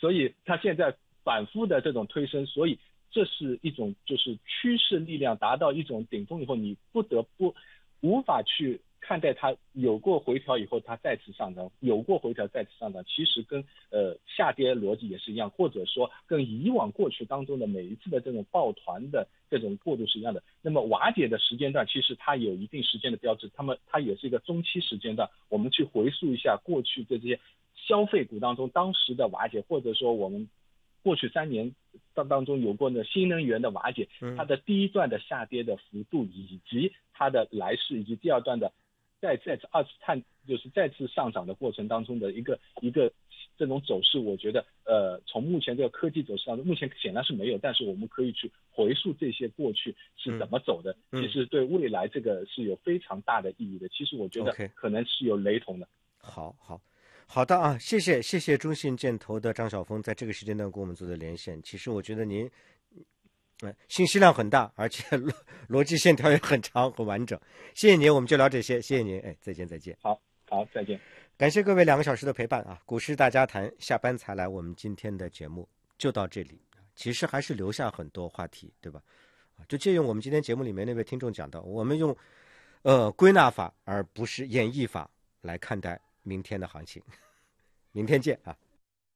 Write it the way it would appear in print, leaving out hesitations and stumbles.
所以它现在反复的这种推升，所以这是一种就是趋势力量达到一种顶峰以后，你无法去看待它有过回调以后它再次上涨，有过回调再次上涨，其实跟下跌逻辑也是一样，或者说跟以往过去当中的每一次的这种抱团的这种过渡是一样的。那么瓦解的时间段其实它有一定时间的标志，它也是一个中期时间段。我们去回溯一下过去的这些消费股当中当时的瓦解，或者说我们过去3年当中有过的新能源的瓦解，它的第一段的下跌的幅度，以及它的来势，以及第二段的再次就是再次上涨的过程当中的一个这种走势，我觉得从目前这个科技走势当中，目前显然是没有，但是我们可以去回溯这些过去是怎么走的，其实对未来这个是有非常大的意义的。其实我觉得可能是有雷同的。 好的啊，谢谢中信建投的张晓峰在这个时间段跟我们做的连线。其实我觉得您信息量很大，而且逻辑线条也很长很完整。谢谢您，我们就聊这些，谢谢您，再见。 好，再见。 感谢各位2个小时的陪伴啊！股市大家谈，下班才来，我们今天的节目就到这里。其实还是留下很多话题，对吧？就借用我们今天节目里面那位听众讲的，我们用归纳法而不是演绎法来看待明天的行情。明天见啊！